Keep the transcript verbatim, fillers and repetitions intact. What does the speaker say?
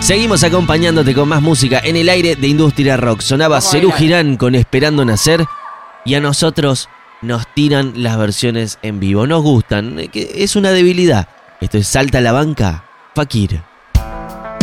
Seguimos acompañándote con más música en el aire de Industria Rock. Sonaba Serú Girán con Esperando Nacer y a nosotros nos tiran las versiones en vivo. Nos gustan, que es una debilidad. Esto es Salta a la Banca, Fakir.